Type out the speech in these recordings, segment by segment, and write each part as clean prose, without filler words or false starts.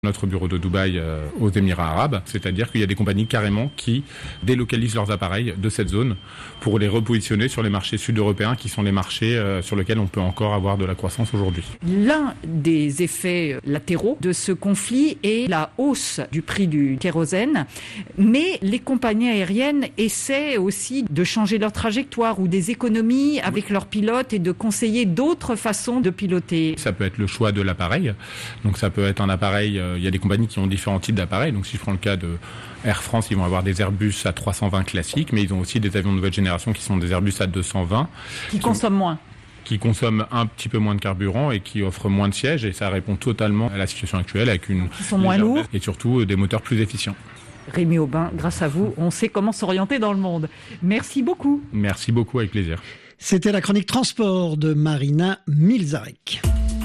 Notre bureau de Dubaï aux Émirats Arabes, c'est-à-dire qu'il y a des compagnies carrément qui délocalisent leurs appareils de cette zone pour les repositionner sur les marchés sud-européens qui sont les marchés sur lesquels on peut encore avoir de la croissance aujourd'hui. L'un des effets latéraux de ce conflit est la hausse du prix du kérosène, mais les compagnies aériennes essaient aussi de changer leur trajectoire ou des économies avec leurs pilotes et de conseiller d'autres façons de piloter. Ça peut être le choix de l'appareil, donc ça peut être un appareil. Il y a des compagnies qui ont différents types d'appareils. Donc si je prends le cas de Air France, ils vont avoir des Airbus à 320 classiques, mais ils ont aussi des avions de nouvelle génération qui sont des Airbus à 220. Qui consomment moins. Qui consomment un petit peu moins de carburant et qui offrent moins de sièges. Et ça répond totalement à la situation actuelle avec une... Qui sont moins lourds. Et surtout des moteurs plus efficients. Rémi Aubin, grâce à vous, on sait comment s'orienter dans le monde. Merci beaucoup. Merci beaucoup, avec plaisir. C'était la chronique transport de Marina Milzarek.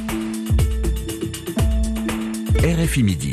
RFI Midi.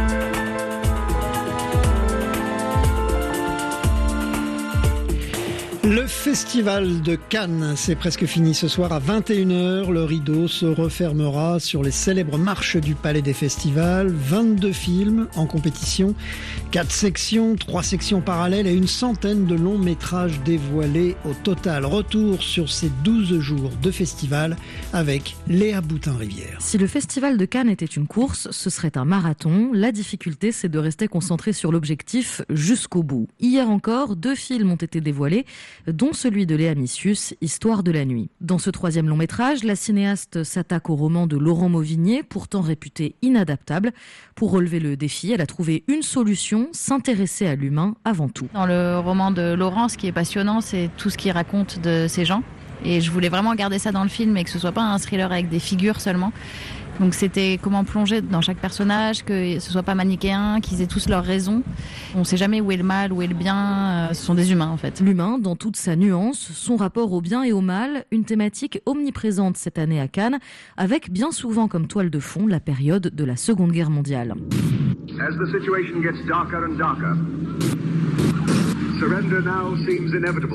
Le festival de Cannes, c'est presque fini ce soir à 21h. Le rideau se refermera sur les célèbres marches du Palais des Festivals. 22 films en compétition, 4 sections, 3 sections parallèles et une centaine de longs métrages dévoilés au total. Retour sur ces 12 jours de festival avec Léa Boutin-Rivière. Si le festival de Cannes était une course, ce serait un marathon. La difficulté, c'est de rester concentré sur l'objectif jusqu'au bout. Hier encore, 2 films ont été dévoilés, dont celui de Léa Missius, Histoire de la nuit. Dans ce 3e long métrage, la cinéaste s'attaque au roman de Laurent Mauvigné, pourtant réputé inadaptable. Pour relever le défi, elle a trouvé une solution, s'intéresser à l'humain avant tout. Dans le roman de Laurent, ce qui est passionnant, c'est tout ce qu'il raconte de ces gens. Et je voulais vraiment garder ça dans le film et que ce soit pas un thriller avec des figures seulement. Donc c'était comment plonger dans chaque personnage, que ce soit pas manichéen, qu'ils aient tous leurs raisons. On ne sait jamais où est le mal, où est le bien. Ce sont des humains en fait. L'humain dans toute sa nuance, son rapport au bien et au mal, une thématique omniprésente cette année à Cannes, avec bien souvent comme toile de fond la période de la Seconde Guerre mondiale. As the situation gets darker and darker, surrender now seems inevitable.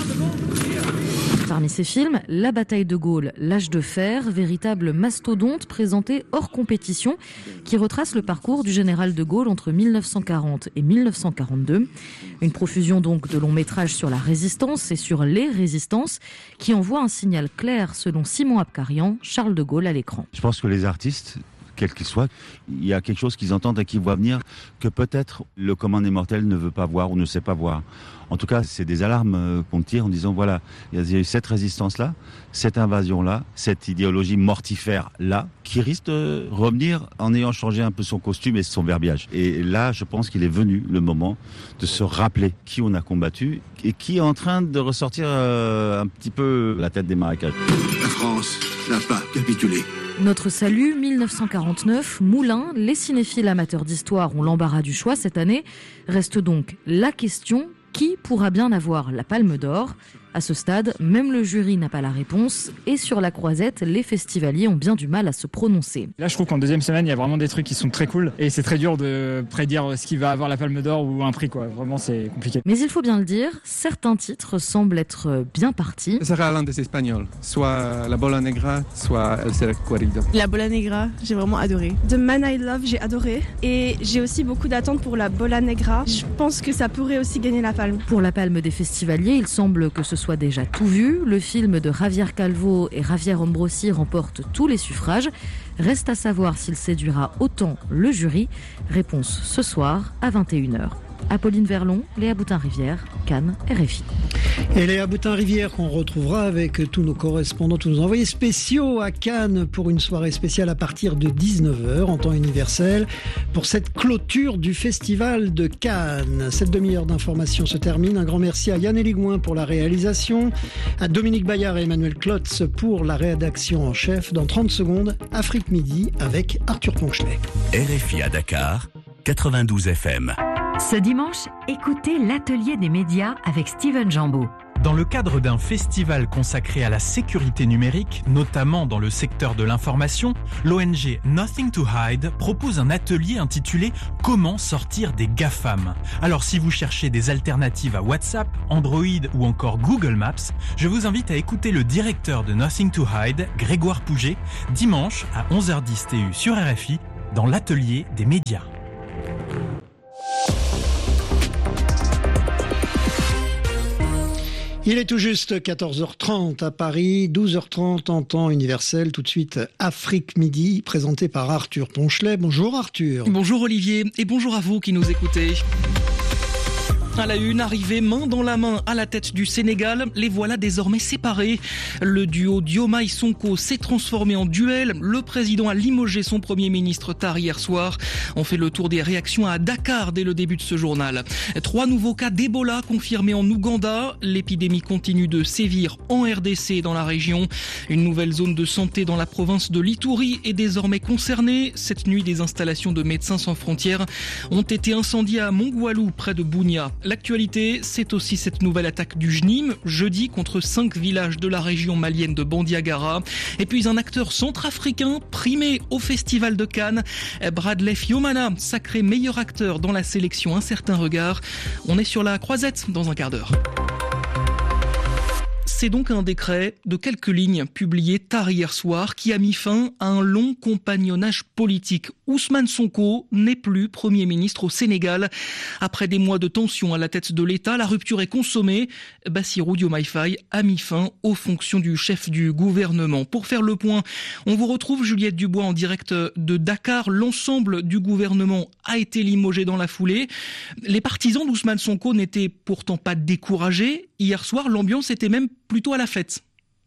Parmi ces films, La bataille de Gaulle, l'âge de fer, véritable mastodonte présenté hors compétition, qui retrace le parcours du général de Gaulle entre 1940 et 1942. Une profusion donc de longs métrages sur la résistance et sur les résistances, qui envoie un signal clair selon Simon Abkarian, Charles de Gaulle à l'écran. Je pense que les artistes, quels qu'ils soient, il y a quelque chose qu'ils entendent et qui voient venir que peut-être le commun des mortels ne veut pas voir ou ne sait pas voir. En tout cas, c'est des alarmes qu'on tire en disant voilà, il y a eu cette résistance-là, cette invasion-là, cette idéologie mortifère-là, qui risque de revenir en ayant changé un peu son costume et son verbiage. Et là, je pense qu'il est venu le moment de se rappeler qui on a combattu et qui est en train de ressortir un petit peu la tête des marécages. La France n'a pas capitulé. Notre salut, 1949, Moulin, les cinéphiles amateurs d'histoire ont l'embarras du choix cette année. Reste donc la question, qui pourra bien avoir la Palme d'Or ? À ce stade, même le jury n'a pas la réponse et sur la croisette, les festivaliers ont bien du mal à se prononcer. Là, je trouve qu'en deuxième semaine, il y a vraiment des trucs qui sont très cool et c'est très dur de prédire ce qui va avoir la Palme d'Or ou un prix, quoi. Vraiment, c'est compliqué. Mais il faut bien le dire, certains titres semblent être bien partis. Ce sera l'un des Espagnols, soit La Bola Negra, soit El Cercuarido. La Bola Negra, j'ai vraiment adoré. The Man I Love, j'ai adoré. Et j'ai aussi beaucoup d'attentes pour La Bola Negra. Je pense que ça pourrait aussi gagner la Palme. Pour la Palme des festivaliers, il semble que ce soit déjà tout vu. Le film de Javier Calvo et Javier Ambrosi remporte tous les suffrages. Reste à savoir s'il séduira autant le jury. Réponse ce soir à 21h. Apolline Verlon, Léa Boutin-Rivière, Cannes, RFI. Et Léa Boutin-Rivière qu'on retrouvera avec tous nos correspondants, tous nos envoyés spéciaux à Cannes pour une soirée spéciale à partir de 19h en temps universel pour cette clôture du festival de Cannes. Cette demi-heure d'information se termine. Un grand merci à Yann Eligouin pour la réalisation, à Dominique Bayard et Emmanuel Klotz pour la rédaction en chef. Dans 30 secondes, Afrique Midi avec Arthur Ponchelet. RFI à Dakar, 92 FM. Ce dimanche, écoutez l'atelier des médias avec Steven Jambeau. Dans le cadre d'un festival consacré à la sécurité numérique, notamment dans le secteur de l'information, l'ONG Nothing to Hide propose un atelier intitulé « Comment sortir des GAFAM ». Alors si vous cherchez des alternatives à WhatsApp, Android ou encore Google Maps, je vous invite à écouter le directeur de Nothing to Hide, Grégoire Pouget, dimanche à 11h10 TU sur RFI, dans l'atelier des médias. Il est tout juste 14h30 à Paris, 12h30 en temps universel. Tout de suite, Afrique Midi, présenté par Arthur Ponchelet. Bonjour Arthur. Bonjour Olivier et bonjour à vous qui nous écoutez. À la une, arrivée main dans la main à la tête du Sénégal, les voilà désormais séparés. Le duo Diomaye Sonko s'est transformé en duel. Le président a limogé son premier ministre tard hier soir. On fait le tour des réactions à Dakar dès le début de ce journal. 3 nouveaux cas d'Ebola confirmés en Ouganda. L'épidémie continue de sévir en RDC et dans la région. Une nouvelle zone de santé dans la province de l'Ituri est désormais concernée. Cette nuit, des installations de Médecins sans frontières ont été incendiées à Mongoualou, près de Bounia. L'actualité, c'est aussi cette nouvelle attaque du JNIM, jeudi, contre 5 villages de la région malienne de Bandiagara. Et puis un acteur centrafricain primé au Festival de Cannes, Bradley Fiomana, sacré meilleur acteur dans la sélection Un certain regard. On est sur la croisette dans un quart d'heure. C'est donc un décret de quelques lignes publié tard hier soir qui a mis fin à un long compagnonnage politique. Ousmane Sonko n'est plus Premier ministre au Sénégal. Après des mois de tension à la tête de l'État, la rupture est consommée. Bassirou Diomaye Faye a mis fin aux fonctions du chef du gouvernement. Pour faire le point, on vous retrouve Juliette Dubois en direct de Dakar. L'ensemble du gouvernement a été limogé dans la foulée. Les partisans d'Ousmane Sonko n'étaient pourtant pas découragés. Hier soir, l'ambiance était même plutôt à la fête.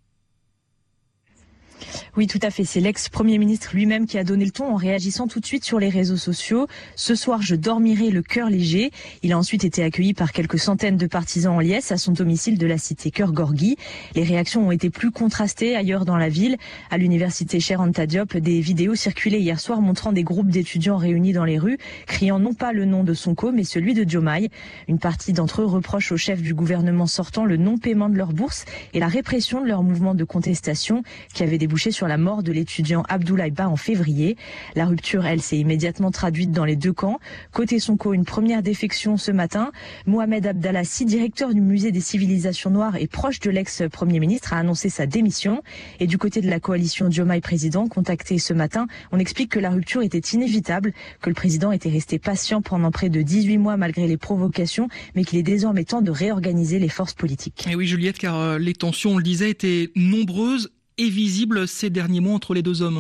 Oui, tout à fait. C'est l'ex-premier ministre lui-même qui a donné le ton en réagissant tout de suite sur les réseaux sociaux. Ce soir, je dormirai le cœur léger. Il a ensuite été accueilli par quelques centaines de partisans en liesse à son domicile de la cité Keur Gorgui. Les réactions ont été plus contrastées ailleurs dans la ville. À l'université Cheikh Anta Diop, des vidéos circulaient hier soir montrant des groupes d'étudiants réunis dans les rues, criant non pas le nom de Sonko, mais celui de Diomaye. Une partie d'entre eux reproche au chef du gouvernement sortant le non-paiement de leur bourse et la répression de leur mouvement de contestation qui avait débouché sur la mort de l'étudiant Abdoulaye Ba en février. La rupture, elle, s'est immédiatement traduite dans les deux camps. Côté Sonko, une première défection ce matin. Mohamed Abdallassi, directeur du musée des civilisations noires et proche de l'ex-premier ministre, a annoncé sa démission. Et du côté de la coalition Diomaye président, contacté ce matin, on explique que la rupture était inévitable, que le président était resté patient pendant près de 18 mois malgré les provocations, mais qu'il est désormais temps de réorganiser les forces politiques. Et oui, Juliette, car les tensions, on le disait, étaient nombreuses et visible ces derniers mois entre les deux hommes.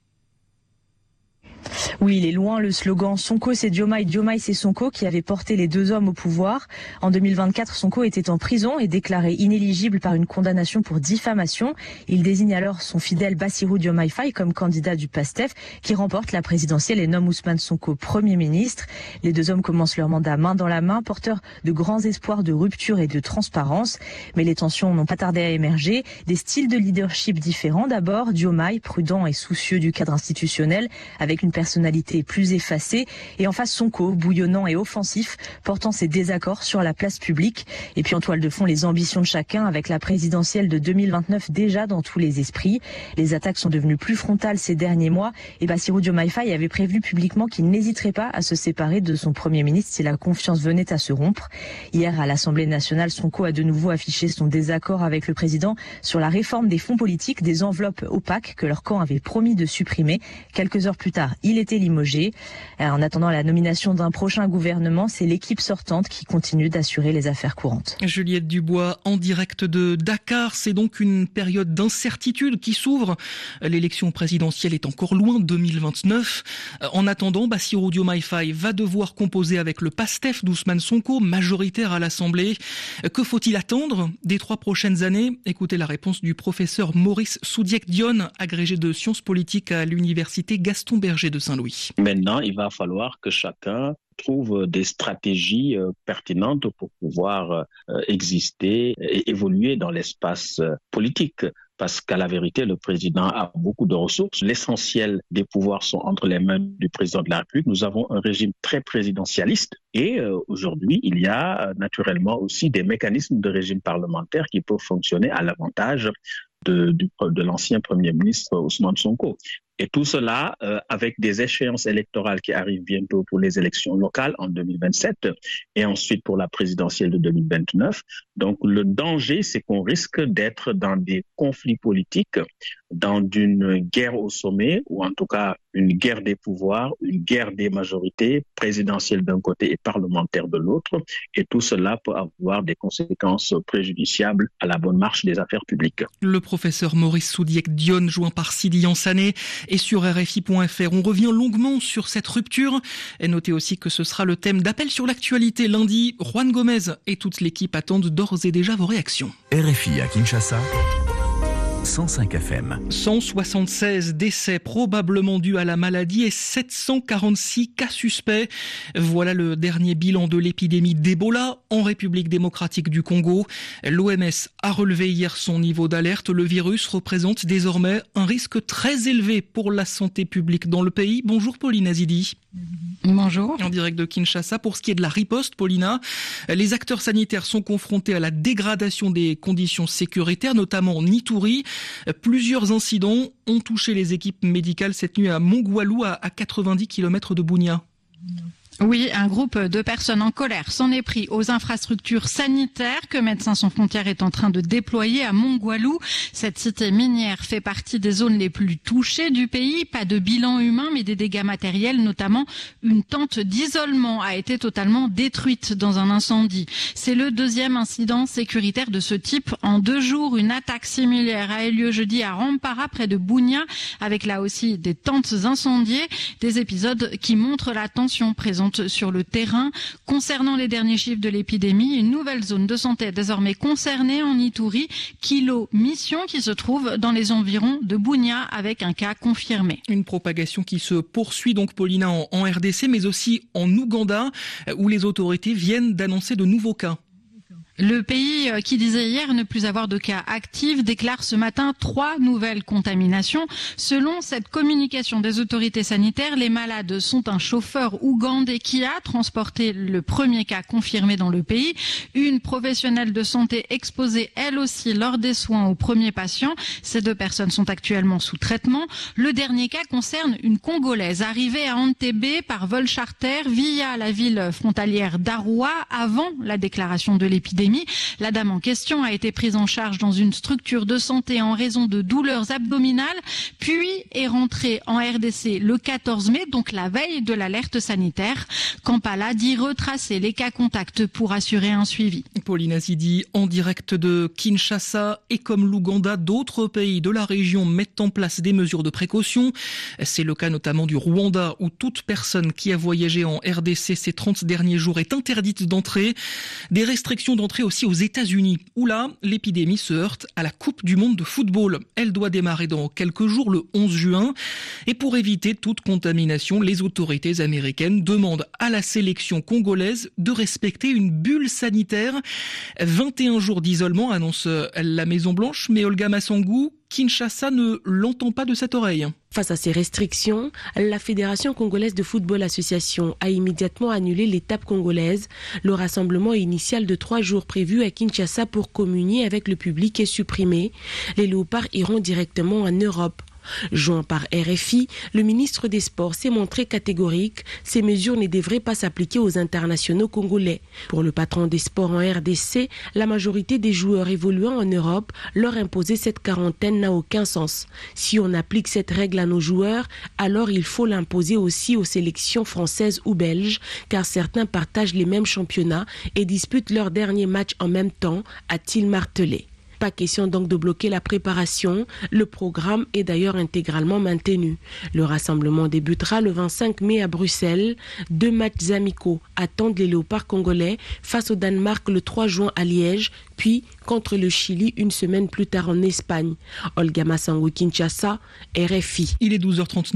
Oui, il est loin le slogan « Sonko c'est Diomaye, Diomaye c'est Sonko » qui avait porté les deux hommes au pouvoir. En 2024, Sonko était en prison et déclaré inéligible par une condamnation pour diffamation. Il désigne alors son fidèle Bassirou Diomaye Faye comme candidat du PASTEF qui remporte la présidentielle et nomme Ousmane Sonko Premier ministre. Les deux hommes commencent leur mandat main dans la main, porteurs de grands espoirs de rupture et de transparence. Mais les tensions n'ont pas tardé à émerger. Des styles de leadership différents d'abord. Diomaye, prudent et soucieux du cadre institutionnel, avec une personnalité plus effacée, et en face Sonko, bouillonnant et offensif, portant ses désaccords sur la place publique. Et puis en toile de fond, les ambitions de chacun, avec la présidentielle de 2029 déjà dans tous les esprits. Les attaques sont devenues plus frontales ces derniers mois, et Bassirou Diomaye Faye avait prévenu publiquement qu'il n'hésiterait pas à se séparer de son Premier ministre si la confiance venait à se rompre. Hier, à l'Assemblée nationale, Sonko a de nouveau affiché son désaccord avec le président sur la réforme des fonds politiques, des enveloppes opaques que leur camp avait promis de supprimer. Quelques heures plus tard, il était limogé. En attendant la nomination d'un prochain gouvernement, c'est l'équipe sortante qui continue d'assurer les affaires courantes. Juliette Dubois, en direct de Dakar, c'est donc une période d'incertitude qui s'ouvre. L'élection présidentielle est encore loin, 2029. En attendant, Bassirou Diomaye Faye va devoir composer avec le PASTEF d'Ousmane Sonko, majoritaire à l'Assemblée. Que faut-il attendre des 3 prochaines années? Écoutez la réponse du professeur Maurice Soudiek-Dione, agrégé de sciences politiques à l'université Gaston Berger de Saint-Louis. Maintenant, il va falloir que chacun trouve des stratégies pertinentes pour pouvoir exister et évoluer dans l'espace politique. Parce qu'à la vérité, le président a beaucoup de ressources. L'essentiel des pouvoirs sont entre les mains du président de la République. Nous avons un régime très présidentialiste et aujourd'hui, il y a naturellement aussi des mécanismes de régime parlementaire qui peuvent fonctionner à l'avantage de l'ancien Premier ministre Ousmane Sonko. Et tout cela avec des échéances électorales qui arrivent bientôt pour les élections locales en 2027 et ensuite pour la présidentielle de 2029. Donc le danger, c'est qu'on risque d'être dans des conflits politiques, dans une guerre au sommet, ou en tout cas une guerre des pouvoirs, une guerre des majorités présidentielles d'un côté et parlementaires de l'autre. Et tout cela peut avoir des conséquences préjudiciables à la bonne marche des affaires publiques. Le professeur Maurice Soudiek-Dione, joint par Sidi Ansané, et sur RFI.fr. On revient longuement sur cette rupture. Et notez aussi que ce sera le thème d'Appel sur l'actualité lundi. Juan Gomez et toute l'équipe attendent d'ores et déjà vos réactions. RFI à Kinshasa. 105 FM. 176 décès probablement dus à la maladie et 746 cas suspects. Voilà le dernier bilan de l'épidémie d'Ebola en République démocratique du Congo. L'OMS a relevé hier son niveau d'alerte. Le virus représente désormais un risque très élevé pour la santé publique dans le pays. Bonjour Pauline Azidi. Bonjour. En direct de Kinshasa. Pour ce qui est de la riposte, Paulina, les acteurs sanitaires sont confrontés à la dégradation des conditions sécuritaires, notamment en Ituri. Plusieurs incidents ont touché les équipes médicales cette nuit à Mongwalu, à 90 km de Bunia. Oui, un groupe de personnes en colère s'en est pris aux infrastructures sanitaires que Médecins sans frontières est en train de déployer à Mongwalu. Cette cité minière fait partie des zones les plus touchées du pays. Pas de bilan humain, mais des dégâts matériels, notamment une tente d'isolement a été totalement détruite dans un incendie. C'est le deuxième incident sécuritaire de ce type en 2 jours. Une attaque similaire a eu lieu jeudi à Rampara, près de Bunia, avec là aussi des tentes incendiées. Des épisodes qui montrent la tension présente sur le terrain. Concernant les derniers chiffres de l'épidémie, une nouvelle zone de santé est désormais concernée en Ituri, Kilo Mission, qui se trouve dans les environs de Bunia avec un cas confirmé. Une propagation qui se poursuit donc, Paulina, en RDC, mais aussi en Ouganda, où les autorités viennent d'annoncer de nouveaux cas. Le pays, qui disait hier ne plus avoir de cas actifs, déclare ce matin 3 nouvelles contaminations. Selon cette communication des autorités sanitaires, les malades sont un chauffeur ougandais qui a transporté le premier cas confirmé dans le pays, une professionnelle de santé exposée elle aussi lors des soins au premier patient. Ces 2 personnes sont actuellement sous traitement. Le dernier cas concerne une Congolaise arrivée à Entebbe par vol charter via la ville frontalière d'Arua avant la déclaration de l'épidémie. La dame en question a été prise en charge dans une structure de santé en raison de douleurs abdominales, puis est rentrée en RDC le 14 mai, donc la veille de l'alerte sanitaire. Kampala dit retracer les cas contacts pour assurer un suivi. Pauline Azidi, en direct de Kinshasa, et comme l'Ouganda, d'autres pays de la région mettent en place des mesures de précaution. C'est le cas notamment du Rwanda, où toute personne qui a voyagé en RDC ces 30 derniers jours est interdite d'entrer. Des restrictions d'entrée aussi aux États-Unis, où là, l'épidémie se heurte à la Coupe du monde de football. Elle doit démarrer dans quelques jours, le 11 juin. Et pour éviter toute contamination, les autorités américaines demandent à la sélection congolaise de respecter une bulle sanitaire. 21 jours d'isolement, annonce la Maison-Blanche, mais Olga Massangou, Kinshasa ne l'entend pas de cette oreille. Face à ces restrictions, la Fédération congolaise de football association a immédiatement annulé l'étape congolaise. Le rassemblement initial de 3 jours prévu à Kinshasa pour communier avec le public est supprimé. Les léopards iront directement en Europe. Joint par RFI, le ministre des Sports s'est montré catégorique. Ces mesures ne devraient pas s'appliquer aux internationaux congolais. Pour le patron des sports en RDC, la majorité des joueurs évoluant en Europe, leur imposer cette quarantaine n'a aucun sens. Si on applique cette règle à nos joueurs, alors il faut l'imposer aussi aux sélections françaises ou belges, car certains partagent les mêmes championnats et disputent leur dernier match en même temps, a-t-il martelé. Pas question donc de bloquer la préparation. Le programme est d'ailleurs intégralement maintenu. Le rassemblement débutera le 25 mai à Bruxelles. 2 matchs amicaux attendent les léopards congolais face au Danemark le 3 juin à Liège, puis contre le Chili une semaine plus tard en Espagne. Olga Massangou, Kinshasa, RFI. Il est 12h39.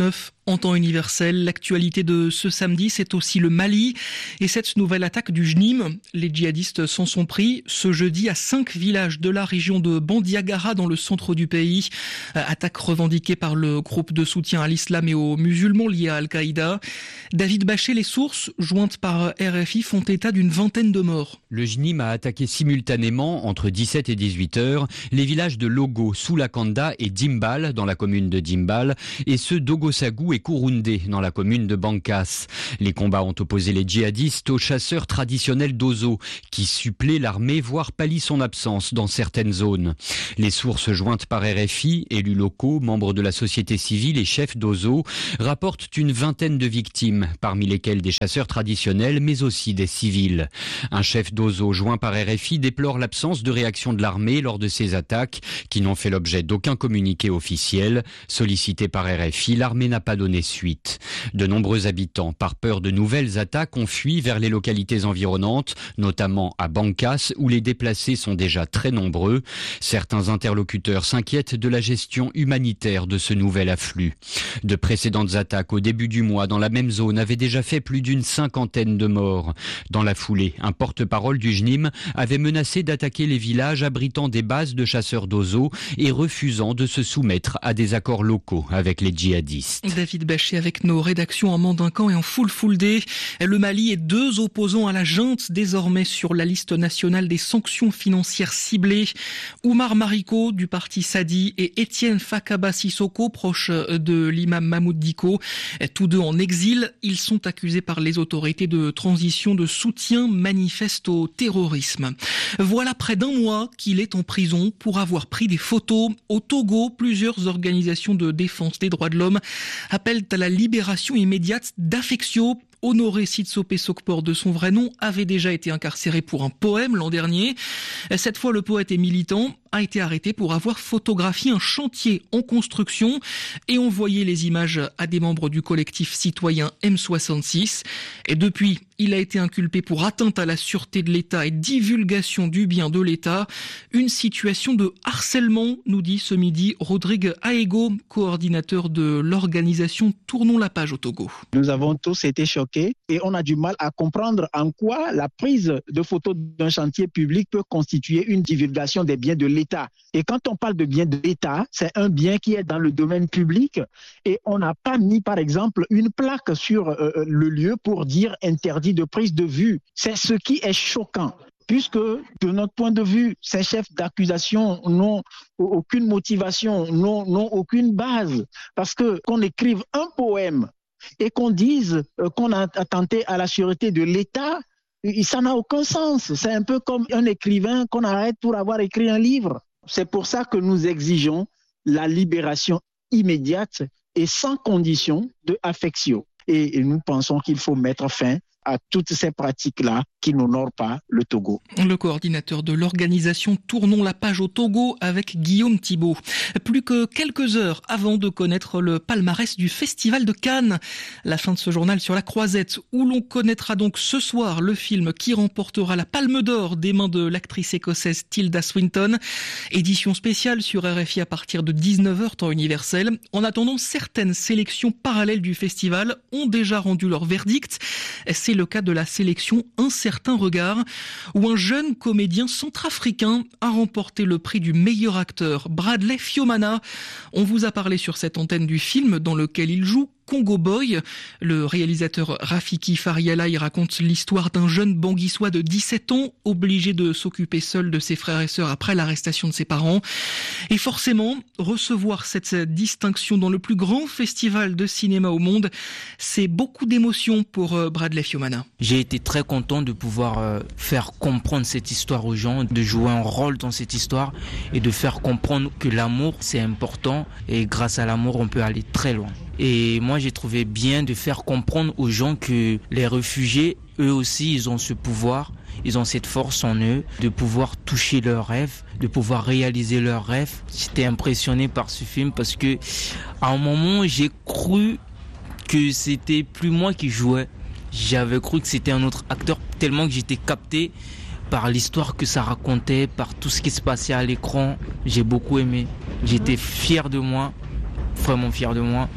en temps universel. L'actualité de ce samedi, c'est aussi le Mali et cette nouvelle attaque du JNIM. Les djihadistes s'en sont pris ce jeudi à 5 villages de la région de Bandiagara dans le centre du pays. Attaque revendiquée par le groupe de soutien à l'islam et aux musulmans liés à Al-Qaïda. David Bachet, les sources jointes par RFI font état d'une vingtaine de morts. Le JNIM a attaqué simultanément entre 17 et 18 heures les villages de Logo, Soulakanda et Dimbal dans la commune de Dimbal et ceux d'Ogosagou et Kouroundé dans la commune de Bankas. Les combats ont opposé les djihadistes aux chasseurs traditionnels d'Ozo qui suppléent l'armée voire pallient son absence dans certaines zones. Les sources jointes par RFI, élus locaux, membres de la société civile et chefs d'Ozo rapportent une vingtaine de victimes, parmi lesquelles des chasseurs traditionnels mais aussi des civils. Un chef d'Ozo joint par RFI déplore l'absence de réaction de l'armée lors de ces attaques qui n'ont fait l'objet d'aucun communiqué officiel. Sollicité par RFI, l'armée n'a pas donné suite. De nombreux habitants, par peur de nouvelles attaques, ont fui vers les localités environnantes, notamment à Bankas où les déplacés sont déjà très nombreux. Certains interlocuteurs s'inquiètent de la gestion humanitaire de ce nouvel afflux. De précédentes attaques au début du mois dans la même zone avaient déjà fait plus d'une 50aine de morts. Dans la foulée, un porte-parole du JNIM avait menacé d'attaquer les villages abritant des bases de chasseurs d'Ozo et refusant de se soumettre à des accords locaux avec les djihadistes. David Bachet avec nos rédactions en Mandincan et en full day. Le Mali et 2 opposants à la junte désormais sur la liste nationale des sanctions financières ciblées. Oumar Mariko du parti Sadi et Étienne Fakaba Sissoko, proche de l'imam Mahmoud Dicko. Tous deux en exil, ils sont accusés par les autorités de transition de soutien manifeste au terrorisme. Voilà près d'un mois qu'il est en prison pour avoir pris des photos. Au Togo, plusieurs organisations de défense des droits de l'homme appellent à la libération immédiate d'Afexio. Honoré Sitsope Sokpor de son vrai nom avait déjà été incarcéré pour un poème l'an dernier. Cette fois, le poète et militant a été arrêté pour avoir photographié un chantier en construction et envoyé les images à des membres du collectif citoyen M66. Et depuis, il a été inculpé pour atteinte à la sûreté de l'État et divulgation du bien de l'État. Une situation de harcèlement, nous dit ce midi Rodrigue Aego, coordinateur de l'organisation Tournons la page au Togo. Nous avons tous été choqués et on a du mal à comprendre en quoi la prise de photos d'un chantier public peut constituer une divulgation des biens de l'État. Et quand on parle de bien de l'État, c'est un bien qui est dans le domaine public et on n'a pas mis par exemple une plaque sur le lieu pour dire interdit de prise de vue. C'est ce qui est choquant. Puisque, de notre point de vue, ces chefs d'accusation n'ont aucune motivation, n'ont aucune base. Parce que qu'on écrive un poème et qu'on dise qu'on a attenté à la sûreté de l'État, ça n'a aucun sens. C'est un peu comme un écrivain qu'on arrête pour avoir écrit un livre. C'est pour ça que nous exigeons la libération immédiate et sans condition de Afexio. Et nous pensons qu'il faut mettre fin à toutes ces pratiques-là qui n'honorent pas le Togo. Le coordinateur de l'organisation Tournons la page au Togo avec Guillaume Thibault. Plus que quelques heures avant de connaître le palmarès du Festival de Cannes. La fin de ce journal sur la Croisette où l'on connaîtra donc ce soir le film qui remportera la Palme d'Or des mains de l'actrice écossaise Tilda Swinton. Édition spéciale sur RFI à partir de 19h temps universel. En attendant, certaines sélections parallèles du festival ont déjà rendu leur verdict. C'est le cas de la sélection Un certain regard, où un jeune comédien centrafricain a remporté le prix du meilleur acteur, Bradley Fiomana. On vous a parlé sur cette antenne du film dans lequel il joue Congo Boy. Le réalisateur Rafiki Fariala y raconte l'histoire d'un jeune Banguissois de 17 ans, obligé de s'occuper seul de ses frères et sœurs après l'arrestation de ses parents. Et forcément, recevoir cette distinction dans le plus grand festival de cinéma au monde, c'est beaucoup d'émotions pour Bradley Fiomana. J'ai été très content de pouvoir faire comprendre cette histoire aux gens, de jouer un rôle dans cette histoire et de faire comprendre que l'amour, c'est important et grâce à l'amour, on peut aller très loin. Et moi, j'ai trouvé bien de faire comprendre aux gens que les réfugiés, eux aussi, ils ont ce pouvoir, ils ont cette force en eux de pouvoir toucher leurs rêves, de pouvoir réaliser leurs rêves. J'étais impressionné par ce film parce que à un moment, j'ai cru que c'était plus moi qui jouais. J'avais cru que c'était un autre acteur tellement que j'étais capté par l'histoire que ça racontait, par tout ce qui se passait à l'écran. J'ai beaucoup aimé. J'étais fier de moi, vraiment fier de moi.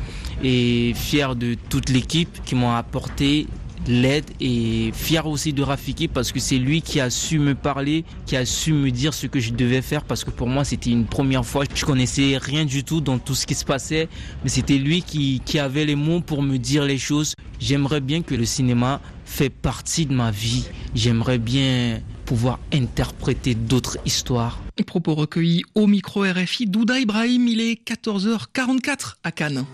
et fier de toute l'équipe qui m'ont apporté l'aide et fier aussi de Rafiki parce que c'est lui qui a su me parler, qui a su me dire ce que je devais faire parce que pour moi c'était une première fois. Je connaissais rien du tout dans tout ce qui se passait, mais c'était lui qui avait les mots pour me dire les choses. J'aimerais bien que le cinéma fait partie de ma vie. J'aimerais bien pouvoir interpréter d'autres histoires. Et propos recueillis au micro RFI d'Ouda Ibrahim, il est 14h44 à Cannes.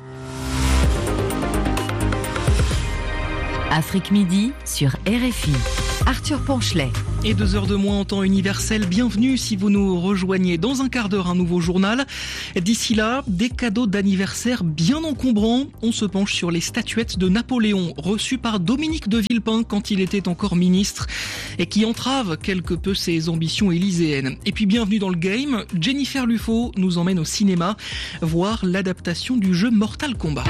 Afrique Midi sur RFI. Arthur Ponchelet. Et 2 heures de moins en temps universel. Bienvenue si vous nous rejoignez dans un quart d'heure, un nouveau journal. D'ici là, des cadeaux d'anniversaire bien encombrants. On se penche sur les statuettes de Napoléon reçues par Dominique de Villepin quand il était encore ministre et qui entravent quelque peu ses ambitions élyséennes. Et puis bienvenue dans le game. Jennifer Lufo nous emmène au cinéma voir l'adaptation du jeu Mortal Kombat.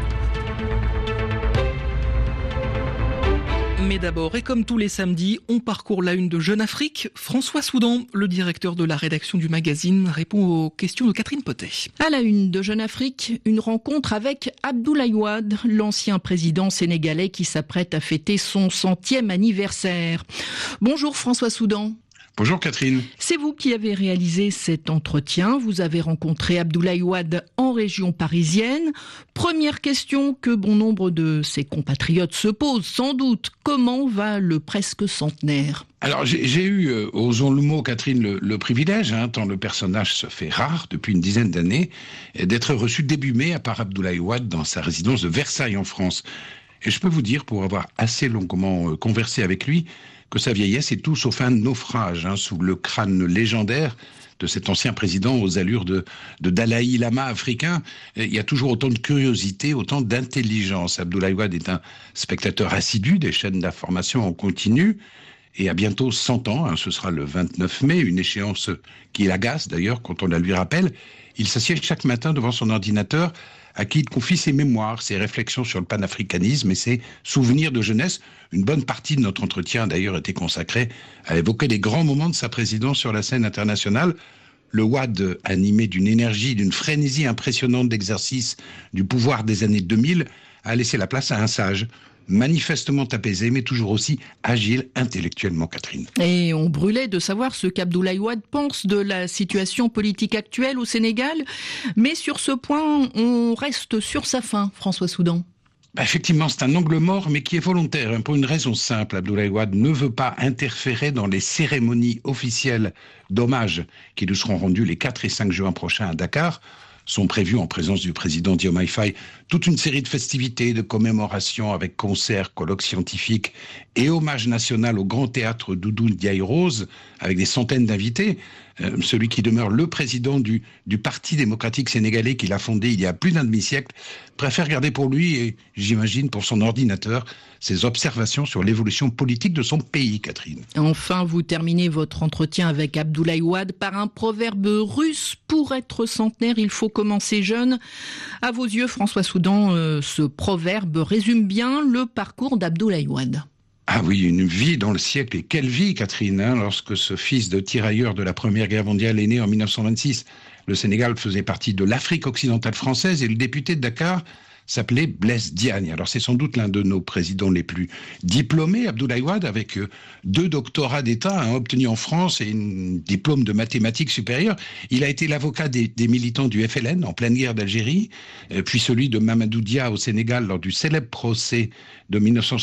Mais d'abord, et comme tous les samedis, on parcourt la une de Jeune Afrique. François Soudan, le directeur de la rédaction du magazine, répond aux questions de Catherine Potet. À la une de Jeune Afrique, une rencontre avec Abdoulaye Wade, l'ancien président sénégalais qui s'apprête à fêter son 100e anniversaire. Bonjour François Soudan. Bonjour Catherine. C'est vous qui avez réalisé cet entretien. Vous avez rencontré Abdoulaye Wade en région parisienne. Première question que bon nombre de ses compatriotes se posent sans doute. Comment va le presque centenaire ? Alors j'ai eu, osons le mot Catherine, le privilège, tant le personnage se fait rare depuis une dizaine d'années, d'être reçu début mai par Abdoulaye Wade dans sa résidence de Versailles en France. Et je peux vous dire, pour avoir assez longuement conversé avec lui, que sa vieillesse est tout sauf un naufrage sous le crâne légendaire de cet ancien président aux allures de Dalai Lama africain. Il y a toujours autant de curiosité, autant d'intelligence. Abdoulaye Wade est un spectateur assidu des chaînes d'information en continu et a bientôt 100 ans, ce sera le 29 mai, une échéance qui l'agace d'ailleurs quand on la lui rappelle. Il s'assied chaque matin devant son ordinateur à qui il confie ses mémoires, ses réflexions sur le panafricanisme et ses souvenirs de jeunesse. Une bonne partie de notre entretien a d'ailleurs été consacrée à évoquer les grands moments de sa présidence sur la scène internationale. Le Wade, animé d'une énergie, d'une frénésie impressionnante d'exercice du pouvoir des années 2000, a laissé la place à un sage, manifestement apaisé, mais toujours aussi agile intellectuellement, Catherine. Et on brûlait de savoir ce qu'Abdoulaye Wade pense de la situation politique actuelle au Sénégal. Mais sur ce point, on reste sur sa faim, François Soudan. Effectivement, c'est un angle mort, mais qui est volontaire, pour une raison simple. Abdoulaye Wade ne veut pas interférer dans les cérémonies officielles d'hommage qui nous seront rendues les 4 et 5 juin prochains à Dakar. Sont prévues en présence du président Diomaye Faye toute une série de festivités, de commémorations avec concerts, colloques scientifiques et hommage national au grand théâtre Doudou Ndiaye Rose avec des centaines d'invités. Celui qui demeure le président du Parti démocratique sénégalais qu'il a fondé il y a plus d'un demi-siècle préfère garder pour lui et j'imagine pour son ordinateur ses observations sur l'évolution politique de son pays, Catherine. Enfin, vous terminez votre entretien avec Abdoulaye Wade par un proverbe russe. Pour être centenaire, il faut commencer jeune. À vos yeux, François Soudan, ce proverbe résume bien le parcours d'Abdoulaye Wade. Ah oui, une vie dans le siècle. Et quelle vie, Catherine, lorsque ce fils de tirailleur de la Première Guerre mondiale est né en 1926. Le Sénégal faisait partie de l'Afrique occidentale française et le député de Dakar s'appelait Blaise Diagne. Alors c'est sans doute l'un de nos présidents les plus diplômés, Abdoulaye Wade, avec 2 doctorats d'État, un obtenu en France et un diplôme de mathématiques supérieures. Il a été l'avocat des militants du FLN en pleine guerre d'Algérie, puis celui de Mamadou Dia au Sénégal lors du célèbre procès de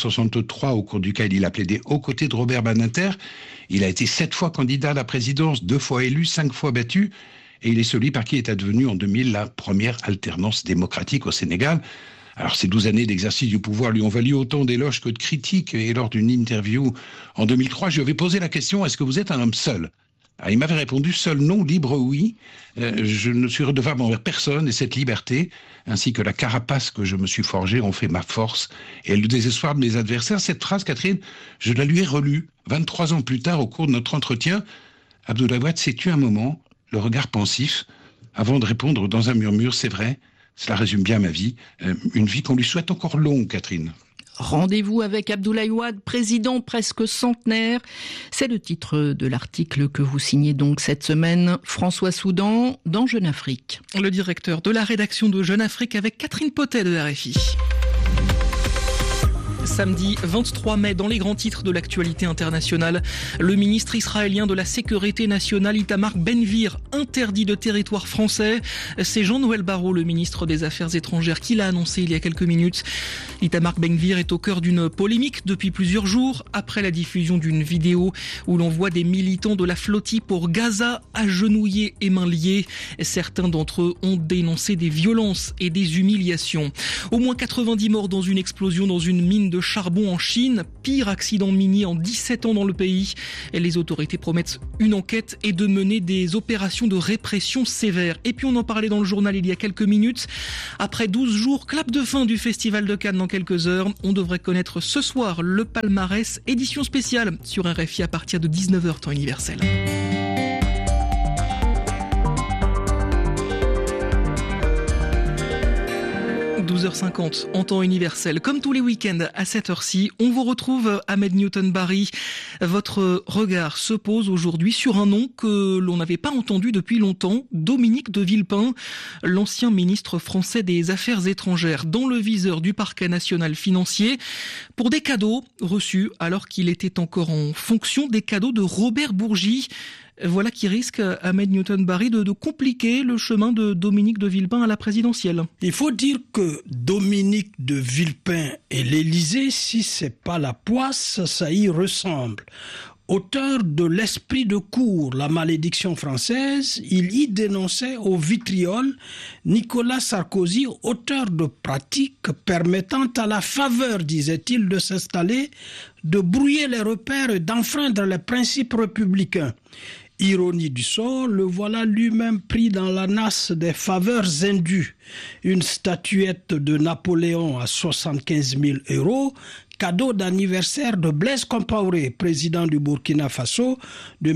1963 au cours duquel il a plaidé aux côtés de Robert Badinter. Il a été 7 fois candidat à la présidence, 2 fois élu, 5 fois battu. Et il est celui par qui est advenue en 2000 la première alternance démocratique au Sénégal. Alors ces 12 années d'exercice du pouvoir lui ont valu autant d'éloges que de critiques. Et lors d'une interview en 2003, je lui avais posé la question « Est-ce que vous êtes un homme seul ?» Alors, il m'avait répondu « Seul non, libre oui. Je ne suis redevable envers personne et cette liberté, ainsi que la carapace que je me suis forgée, ont fait ma force. Et le désespoir de mes adversaires. » Cette phrase, Catherine, je la lui ai relue 23 ans plus tard au cours de notre entretien. Abdoulaye Wade s'est tué un moment, le regard pensif, avant de répondre dans un murmure, c'est vrai, cela résume bien ma vie, une vie qu'on lui souhaite encore longue, Catherine. Rendez-vous avec Abdoulaye Wade, président presque centenaire. C'est le titre de l'article que vous signez donc cette semaine, François Soudan, dans Jeune Afrique. Le directeur de la rédaction de Jeune Afrique avec Catherine Potet de RFI. Samedi 23 mai, dans les grands titres de l'actualité internationale, le ministre israélien de la Sécurité nationale Itamar Ben-Gvir interdit de territoire français. C'est Jean-Noël Barrot, le ministre des Affaires étrangères, qui l'a annoncé il y a quelques minutes. Itamar Ben-Gvir est au cœur d'une polémique depuis plusieurs jours, après la diffusion d'une vidéo où l'on voit des militants de la flottille pour Gaza agenouillés et mains liées. Certains d'entre eux ont dénoncé des violences et des humiliations. Au moins 90 morts dans une explosion dans une mine de charbon en Chine, pire accident minier en 17 ans dans le pays. Les autorités promettent une enquête et de mener des opérations de répression sévères. Et puis on en parlait dans le journal il y a quelques minutes. Après 12 jours, clap de fin du Festival de Cannes dans quelques heures. On devrait connaître ce soir le palmarès, édition spéciale sur RFI à partir de 19h temps universel. 12h50 en temps universel. Comme tous les week-ends à cette heure-ci, on vous retrouve Ahmed Newton-Barry. Votre regard se pose aujourd'hui sur un nom que l'on n'avait pas entendu depuis longtemps, Dominique de Villepin, l'ancien ministre français des Affaires étrangères, dans le viseur du parquet national financier pour des cadeaux reçus alors qu'il était encore en fonction, des cadeaux de Robert Bourgi. Voilà qui risque, Ahmed Newton-Barry, de compliquer le chemin de Dominique de Villepin à la présidentielle. Il faut dire que Dominique de Villepin et l'Élysée, si c'est pas la poisse, ça y ressemble. Auteur de L'esprit de cour, la malédiction française, il y dénonçait au vitriol Nicolas Sarkozy, auteur de pratiques permettant à la faveur, disait-il, de s'installer, de brouiller les repères et d'enfreindre les principes républicains. Ironie du sort, le voilà lui-même pris dans la nasse des faveurs indues. Une statuette de Napoléon à 75 000 €, cadeau d'anniversaire de Blaise Compaoré, président du Burkina Faso, de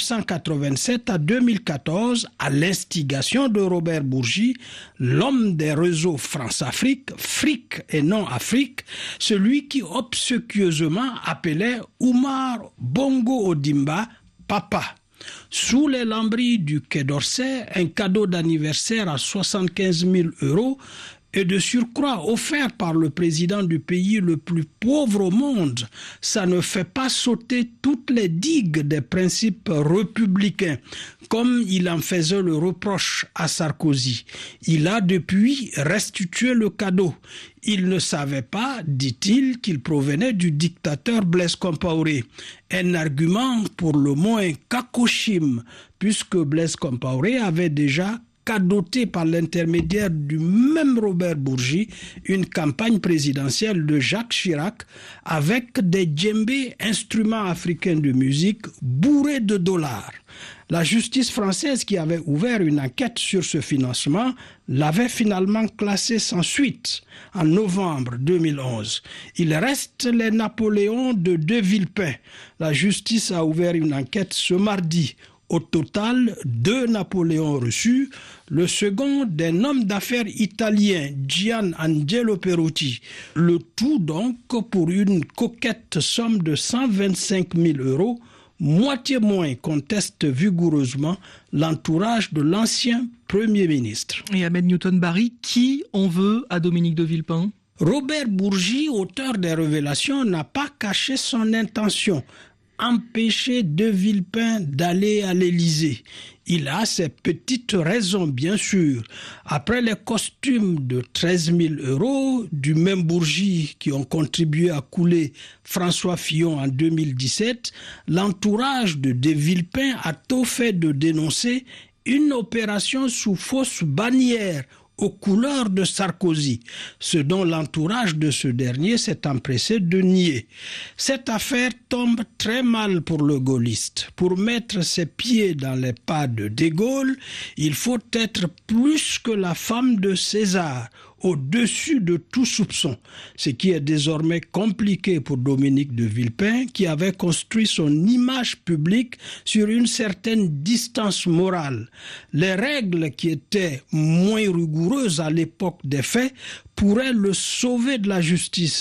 1987 à 2014, à l'instigation de Robert Bourgi, l'homme des réseaux France-Afrique, Fric et non Afrique, celui qui obséquieusement appelait Oumar Bongo Ondimba papa. Sous les lambris du Quai d'Orsay, un cadeau d'anniversaire à 75 000 € et de surcroît offert par le président du pays le plus pauvre au monde, ça ne fait pas sauter toutes les digues des principes républicains, comme il en faisait le reproche à Sarkozy. Il a depuis restitué le cadeau. Il ne savait pas, dit-il, qu'il provenait du dictateur Blaise Compaoré. Un argument pour le moins cacochime, puisque Blaise Compaoré avait déjà cadoté par l'intermédiaire du même Robert Bourgi une campagne présidentielle de Jacques Chirac avec des djembés, instruments africains de musique, bourrés de dollars. La justice française, qui avait ouvert une enquête sur ce financement, l'avait finalement classé sans suite en novembre 2011. Il reste les Napoléons de De Villepin. La justice a ouvert une enquête ce mardi. Au total, 2 Napoléons reçus, le second d'un homme d'affaires italien, Gian Angelo Perotti. Le tout donc pour une coquette somme de 125 000 €, moitié moins, conteste vigoureusement l'entourage de l'ancien Premier ministre. Et Ahmed Newton-Barry, qui en veut à Dominique de Villepin ? Robert Bourgi, auteur des révélations, n'a pas caché son intention. Empêcher De Villepin d'aller à l'Élysée. Il a ses petites raisons, bien sûr. Après les costumes de 13 000 € du même Bourgi qui ont contribué à couler François Fillon en 2017, l'entourage de Villepin a tôt fait de dénoncer une opération sous fausse bannière aux couleurs de Sarkozy, ce dont l'entourage de ce dernier s'est empressé de nier. Cette affaire tombe très mal pour le gaulliste. Pour mettre ses pieds dans les pas de De Gaulle, il faut être plus que la femme de César, au-dessus de tout soupçon, ce qui est désormais compliqué pour Dominique de Villepin, qui avait construit son image publique sur une certaine distance morale. Les règles qui étaient moins rigoureuses à l'époque des faits pourraient le sauver de la justice.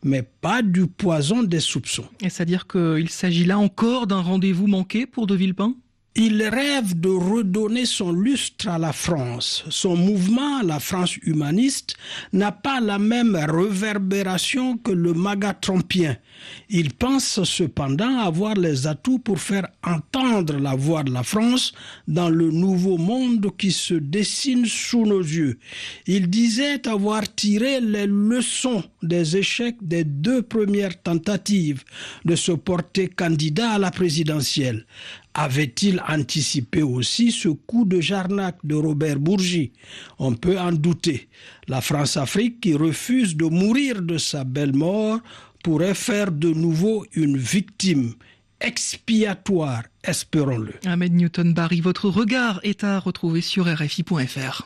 mais pas du poison des soupçons. Et c'est-à-dire qu'il s'agit là encore d'un rendez-vous manqué pour De Villepin ? Il rêve de redonner son lustre à la France. Son mouvement, la France humaniste, n'a pas la même réverbération que le MAGA trumpien. Il pense cependant avoir les atouts pour faire entendre la voix de la France dans le nouveau monde qui se dessine sous nos yeux. Il disait avoir tiré les leçons des échecs des 2 premières tentatives de se porter candidat à la présidentielle. Avait-il anticipé aussi ce coup de Jarnac de Robert Bourgi ? On peut en douter. La France-Afrique, qui refuse de mourir de sa belle mort, pourrait faire de nouveau une victime expiatoire, espérons-le. Ahmed Newton-Barry, votre regard est à retrouver sur RFI.fr.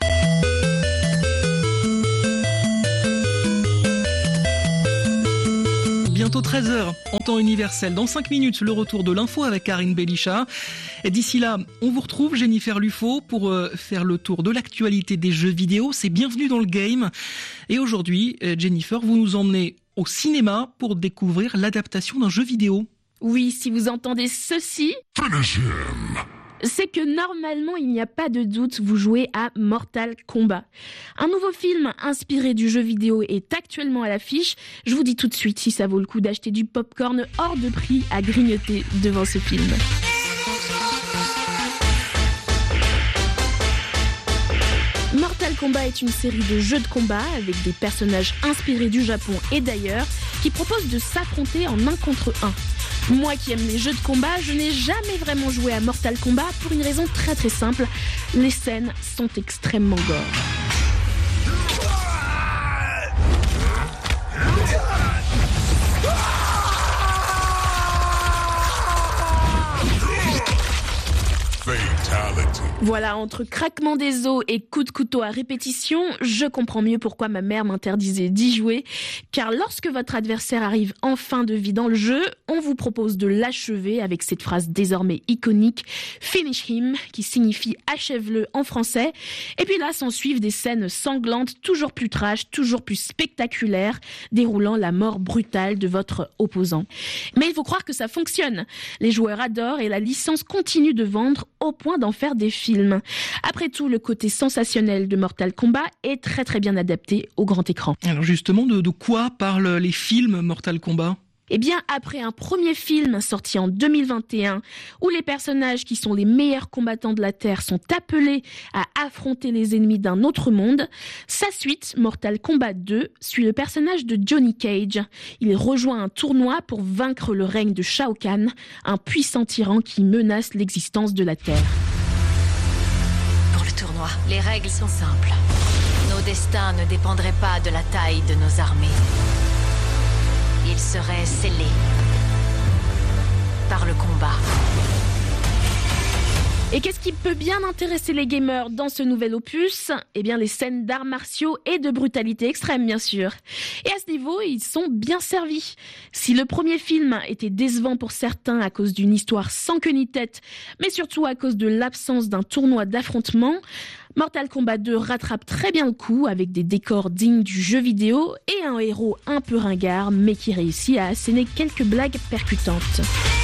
Bientôt 13h en temps universel. Dans 5 minutes, le retour de l'info avec Karine Belisha. Et d'ici là, on vous retrouve, Jennifer Lufo, pour faire le tour de l'actualité des jeux vidéo. C'est Bienvenue dans le Game. Et aujourd'hui, Jennifer, vous nous emmenez au cinéma pour découvrir l'adaptation d'un jeu vidéo. Oui, si vous entendez ceci... c'est que normalement, il n'y a pas de doute, vous jouez à Mortal Kombat. Un nouveau film inspiré du jeu vidéo est actuellement à l'affiche. Je vous dis tout de suite si ça vaut le coup d'acheter du popcorn hors de prix à grignoter devant ce film. Mortal Kombat est une série de jeux de combat avec des personnages inspirés du Japon et d'ailleurs qui proposent de s'affronter en 1 contre 1. Moi qui aime les jeux de combat, je n'ai jamais vraiment joué à Mortal Kombat pour une raison très très simple. Les scènes sont extrêmement gore. Voilà, entre craquement des os et coups de couteau à répétition, je comprends mieux pourquoi ma mère m'interdisait d'y jouer. Car lorsque votre adversaire arrive en fin de vie dans le jeu, on vous propose de l'achever avec cette phrase désormais iconique « Finish him » qui signifie « achève-le » en français. Et puis là s'en suivent des scènes sanglantes, toujours plus trash, toujours plus spectaculaires, déroulant la mort brutale de votre opposant. Mais il faut croire que ça fonctionne. Les joueurs adorent et la licence continue de vendre au point d'en faire des films. Après tout, le côté sensationnel de Mortal Kombat est très très bien adapté au grand écran. Alors justement, de quoi parlent les films Mortal Kombat ? Eh bien, après un premier film sorti en 2021, où les personnages qui sont les meilleurs combattants de la Terre sont appelés à affronter les ennemis d'un autre monde, sa suite, Mortal Kombat 2, suit le personnage de Johnny Cage. Il rejoint un tournoi pour vaincre le règne de Shao Kahn, un puissant tyran qui menace l'existence de la Terre. Pour le tournoi, les règles sont simples. Nos destins ne dépendraient pas de la taille de nos armées. Il serait scellé par le combat. Et qu'est-ce qui peut bien intéresser les gamers dans ce nouvel opus ? Eh bien, les scènes d'arts martiaux et de brutalité extrême, bien sûr. Et à ce niveau, ils sont bien servis. Si le premier film était décevant pour certains à cause d'une histoire sans queue ni tête, mais surtout à cause de l'absence d'un tournoi d'affrontement, Mortal Kombat 2 rattrape très bien le coup avec des décors dignes du jeu vidéo et un héros un peu ringard, mais qui réussit à asséner quelques blagues percutantes.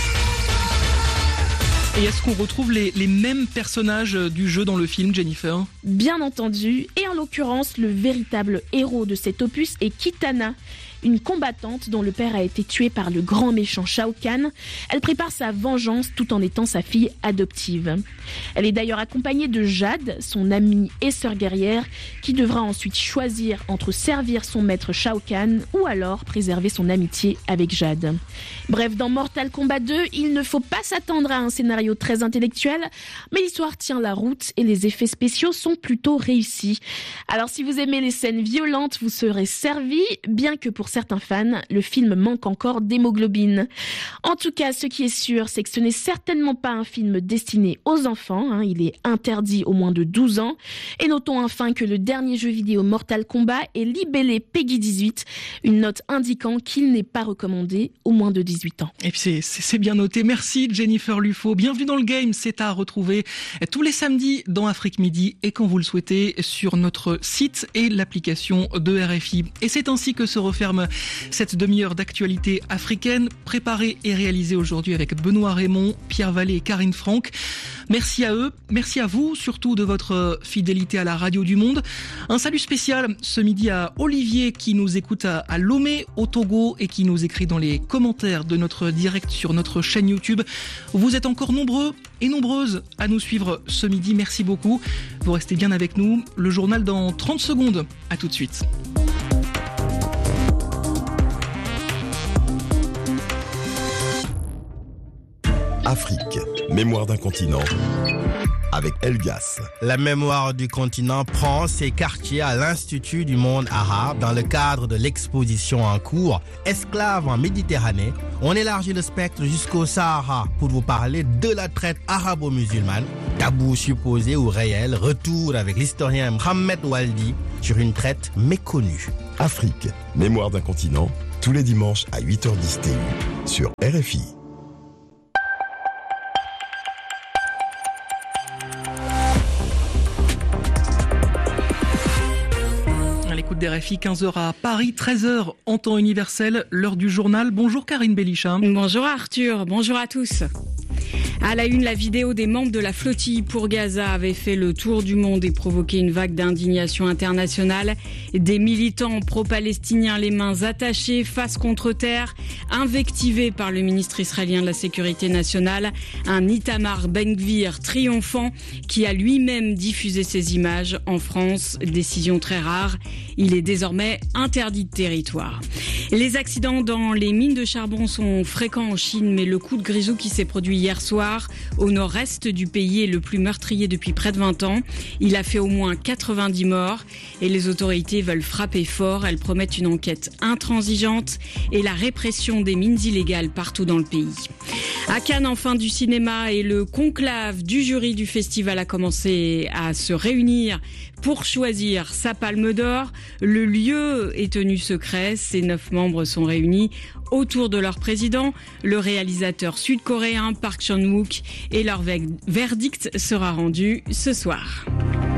Et est-ce qu'on retrouve les mêmes personnages du jeu dans le film, Jennifer ? Bien entendu, et en l'occurrence, le véritable héros de cet opus est Kitana, une combattante dont le père a été tué par le grand méchant Shao Kahn. Elle prépare sa vengeance tout en étant sa fille adoptive. Elle est d'ailleurs accompagnée de Jade, son amie et sœur guerrière, qui devra ensuite choisir entre servir son maître Shao Kahn ou alors préserver son amitié avec Jade. Bref, dans Mortal Kombat 2, il ne faut pas s'attendre à un scénario très intellectuel, mais l'histoire tient la route et les effets spéciaux sont plutôt réussis. Alors si vous aimez les scènes violentes, vous serez servi, bien que pour certains fans, le film manque encore d'hémoglobine. En tout cas, ce qui est sûr, c'est que ce n'est certainement pas un film destiné aux enfants, il est interdit aux moins de 12 ans. Et notons enfin que le dernier jeu vidéo Mortal Kombat est libellé PEGI 18, une note indiquant qu'il n'est pas recommandé aux moins de 18 ans. Et puis c'est bien noté. Merci Jennifer Lufo. Bienvenue dans le game, c'est à retrouver tous les samedis dans Afrique Midi et quand vous le souhaitez sur notre site et l'application de RFI. Et c'est ainsi que se referme ferme cette demi-heure d'actualité africaine, préparée et réalisée aujourd'hui avec Benoît Raymond, Pierre Vallée et Karine Franck. Merci à eux, merci à vous, surtout de votre fidélité à la radio du monde. Un salut spécial ce midi à Olivier qui nous écoute à Lomé, au Togo, et qui nous écrit dans les commentaires de notre direct sur notre chaîne YouTube. Vous êtes encore nombreux et nombreuses à nous suivre ce midi, merci beaucoup. Vous restez bien avec nous, le journal dans 30 secondes. À tout de suite. Afrique, mémoire d'un continent, avec Elgas. La mémoire du continent prend ses quartiers à l'Institut du monde arabe dans le cadre de l'exposition en cours Esclaves en Méditerranée. On élargit le spectre jusqu'au Sahara pour vous parler de la traite arabo-musulmane. Tabou supposé ou réel, retour avec l'historien Mohamed Waldi sur une traite méconnue. Afrique, mémoire d'un continent, tous les dimanches à 8h10 TU sur RFI. L'écoute des RFI, 15h à Paris, 13h en temps universel, l'heure du journal. Bonjour Karine Bellichat. Bonjour Arthur, bonjour à tous. À la une, la vidéo des membres de la flottille pour Gaza avait fait le tour du monde et provoqué une vague d'indignation internationale. Des militants pro-palestiniens les mains attachées, face contre terre, invectivés par le ministre israélien de la Sécurité nationale, un Itamar Ben-Gvir triomphant qui a lui-même diffusé ces images en France. Décision très rare, il est désormais interdit de territoire. Les accidents dans les mines de charbon sont fréquents en Chine, mais le coup de grisou qui s'est produit hier soir au nord-est du pays est le plus meurtrier depuis près de 20 ans. Il a fait au moins 90 morts et les autorités veulent frapper fort. Elles promettent une enquête intransigeante et la répression des mines illégales partout dans le pays. À Cannes, en fin du cinéma, et le conclave du jury du festival a commencé à se réunir pour choisir sa palme d'or. Le lieu est tenu secret. Ses 9 membres sont réunis autour de leur président, le réalisateur sud-coréen Park Chan-wook, et leur verdict sera rendu ce soir.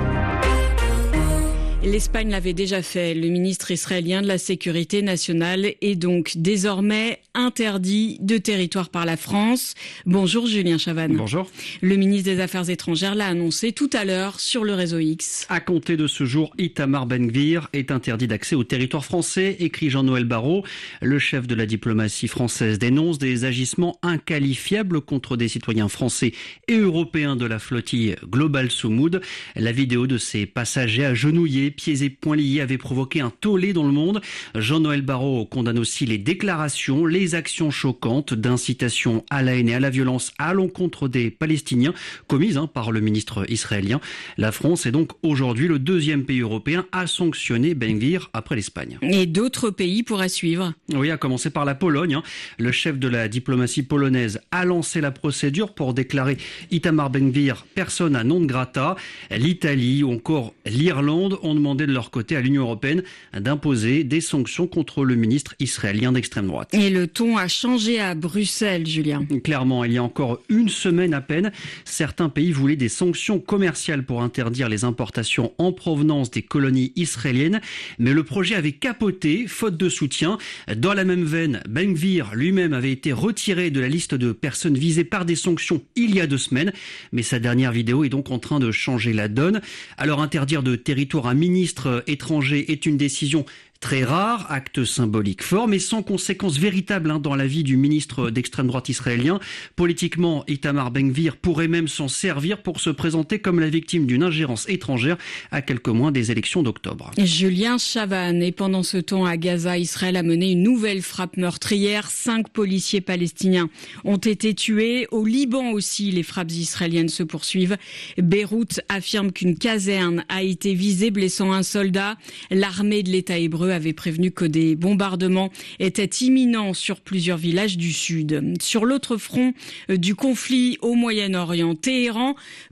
L'Espagne l'avait déjà fait. Le ministre israélien de la Sécurité nationale est donc désormais interdit de territoire par la France. Bonjour Julien Chavannes. Bonjour. Le ministre des Affaires étrangères l'a annoncé tout à l'heure sur le réseau X. À compter de ce jour, Itamar Ben-Gvir est interdit d'accès au territoire français, écrit Jean-Noël Barrot. Le chef de la diplomatie française dénonce des agissements inqualifiables contre des citoyens français et européens de la flottille Global Soumoud. La vidéo de ces passagers agenouillés, pieds et poings liés, avait provoqué un tollé dans le monde. Jean-Noël Barrot condamne aussi les déclarations, les actions choquantes d'incitation à la haine et à la violence à l'encontre des Palestiniens commises par le ministre israélien. La France est donc aujourd'hui le 2e pays européen à sanctionner Ben-Gvir après l'Espagne. Et d'autres pays pourraient suivre. Oui, à commencer par la Pologne. Le chef de la diplomatie polonaise a lancé la procédure pour déclarer Itamar Ben-Gvir persona non grata. L'Italie ou encore l'Irlande ont demandé de leur côté à l'Union européenne d'imposer des sanctions contre le ministre israélien d'extrême droite. Et le ton a changé à Bruxelles, Julien. Clairement, il y a encore une semaine à peine, certains pays voulaient des sanctions commerciales pour interdire les importations en provenance des colonies israéliennes, mais le projet avait capoté, faute de soutien. Dans la même veine, Ben-Gvir lui-même avait été retiré de la liste de personnes visées par des sanctions il y a 2 semaines, mais sa dernière vidéo est donc en train de changer la donne. Alors interdire de territoire un ministre étranger est une décision très rare, acte symbolique fort, mais sans conséquences véritables dans la vie du ministre d'extrême droite israélien. Politiquement, Itamar Ben-Gvir pourrait même s'en servir pour se présenter comme la victime d'une ingérence étrangère à quelques mois des élections d'octobre. Julien Chavannes. Et pendant ce temps, à Gaza, Israël a mené une nouvelle frappe meurtrière. 5 policiers palestiniens ont été tués. Au Liban aussi, les frappes israéliennes se poursuivent. Beyrouth affirme qu'une caserne a été visée, blessant un soldat. L'armée de l'État hébreu avait prévenu que des bombardements étaient imminents sur plusieurs villages du sud. Sur l'autre front du conflit au Moyen-Orient, Téhéran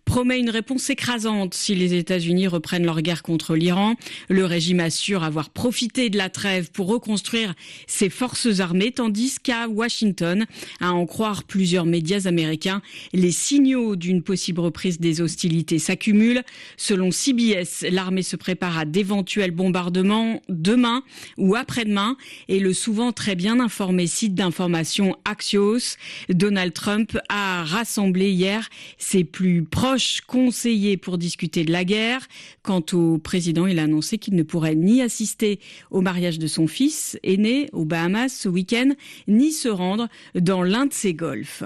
promet une réponse écrasante si les États-Unis reprennent leur guerre contre l'Iran. Le régime assure avoir profité de la trêve pour reconstruire ses forces armées, tandis qu'à Washington, à en croire plusieurs médias américains, les signaux d'une possible reprise des hostilités s'accumulent. Selon CBS, l'armée se prépare à d'éventuels bombardements demain ou après-demain, et le souvent très bien informé site d'information Axios, Donald Trump a rassemblé hier ses plus proches conseillers pour discuter de la guerre. Quant au président, il a annoncé qu'il ne pourrait ni assister au mariage de son fils, aîné aux Bahamas ce week-end, ni se rendre dans l'un de ses golfs.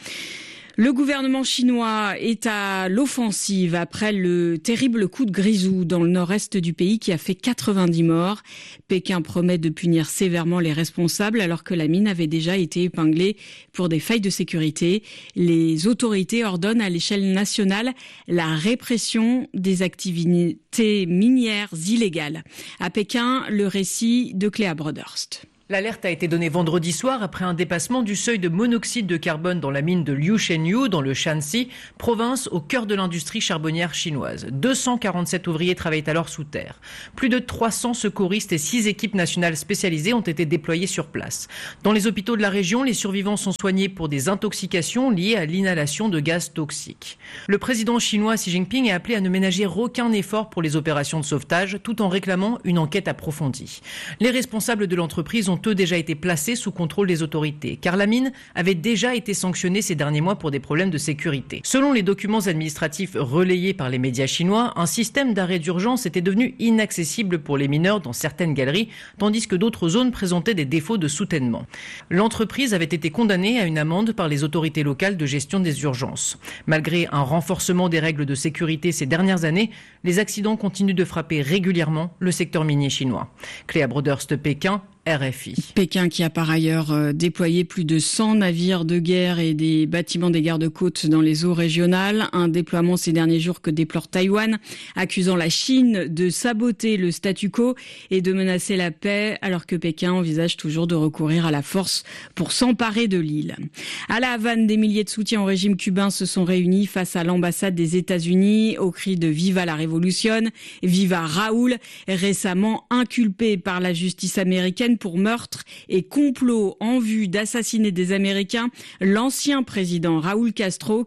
Le gouvernement chinois est à l'offensive après le terrible coup de grisou dans le nord-est du pays qui a fait 90 morts. Pékin promet de punir sévèrement les responsables alors que la mine avait déjà été épinglée pour des failles de sécurité. Les autorités ordonnent à l'échelle nationale la répression des activités minières illégales. À Pékin, le récit de Cléa Broderst. L'alerte a été donnée vendredi soir après un dépassement du seuil de monoxyde de carbone dans la mine de Liu Shenyu, dans le Shanxi, province au cœur de l'industrie charbonnière chinoise. 247 ouvriers travaillent alors sous terre. Plus de 300 secouristes et 6 équipes nationales spécialisées ont été déployées sur place. Dans les hôpitaux de la région, les survivants sont soignés pour des intoxications liées à l'inhalation de gaz toxiques. Le président chinois Xi Jinping a appelé à ne ménager aucun effort pour les opérations de sauvetage, tout en réclamant une enquête approfondie. Les responsables de l'entreprise ont eux déjà été placés sous contrôle des autorités, car la mine avait déjà été sanctionnée ces derniers mois pour des problèmes de sécurité. Selon les documents administratifs relayés par les médias chinois, un système d'arrêt d'urgence était devenu inaccessible pour les mineurs dans certaines galeries, tandis que d'autres zones présentaient des défauts de soutènement. L'entreprise avait été condamnée à une amende par les autorités locales de gestion des urgences. Malgré un renforcement des règles de sécurité ces dernières années, les accidents continuent de frapper régulièrement le secteur minier chinois. Cléa Broderst, Pékin, RFI. Pékin qui a par ailleurs déployé plus de 100 navires de guerre et des bâtiments des gardes-côtes dans les eaux régionales. Un déploiement ces derniers jours que déplore Taïwan, accusant la Chine de saboter le statu quo et de menacer la paix, alors que Pékin envisage toujours de recourir à la force pour s'emparer de l'île. À La Havane, des milliers de soutiens au régime cubain se sont réunis face à l'ambassade des États-Unis au cri de Viva la Révolution, Viva Raúl, récemment inculpé par la justice américaine pour meurtre et complot en vue d'assassiner des Américains. L'ancien président Raúl Castro,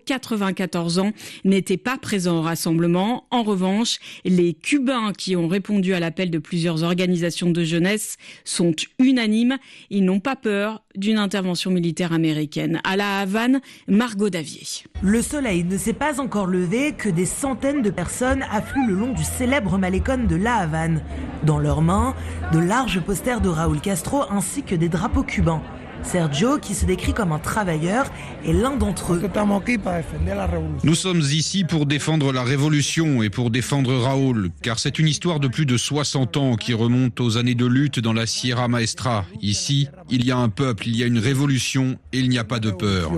94 ans, n'était pas présent au rassemblement. En revanche, les Cubains qui ont répondu à l'appel de plusieurs organisations de jeunesse sont unanimes. Ils n'ont pas peur d'une intervention militaire américaine. À La Havane, Margot Davier. Le soleil ne s'est pas encore levé que des centaines de personnes affluent le long du célèbre malécon de La Havane. Dans leurs mains, de larges posters de Raúl Castro ainsi que des drapeaux cubains. Sergio, qui se décrit comme un travailleur, est l'un d'entre eux. Nous sommes ici pour défendre la révolution et pour défendre Raúl, car c'est une histoire de plus de 60 ans qui remonte aux années de lutte dans la Sierra Maestra. Ici, il y a un peuple, il y a une révolution et il n'y a pas de peur.